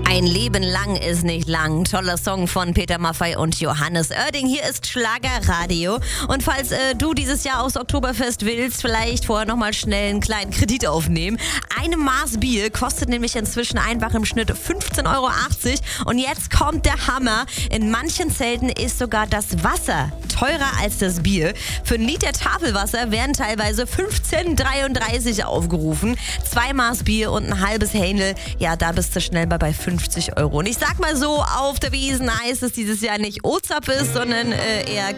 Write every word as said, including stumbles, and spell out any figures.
Ein Leben lang ist nicht lang. Toller Song von Peter Maffay und Johannes Oerding. Hier ist Schlagerradio. Und falls äh, du dieses Jahr aufs Oktoberfest willst, vielleicht vorher nochmal schnell einen kleinen Kredit aufnehmen. Eine Maß Bier kostet nämlich inzwischen einfach im Schnitt fünfzehn Euro achtzig. Und jetzt kommt der Hammer. In manchen Zelten ist sogar das Wasser teurer als das Bier. Für einen Liter Tafelwasser werden teilweise fünfzehn dreiunddreißig aufgerufen. Zwei Maß Bier und ein halbes Hähnel. Ja, da bist du schnell bei, bei fünfzig Euro. Und ich sag mal so, auf der Wiesn heißt es dieses Jahr nicht Ozappes, sondern äh, eher